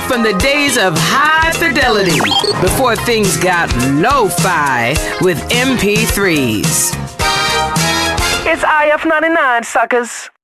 from the days of high fidelity before things got lo-fi with MP3s. It's IF99, suckers.